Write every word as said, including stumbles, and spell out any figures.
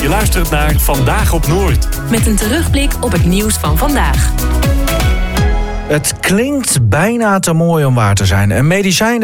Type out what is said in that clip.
luistert naar Vandaag op Noord. Met een terugblik op het nieuws van vandaag. Het klinkt bijna te mooi om waar te zijn. Een medicijn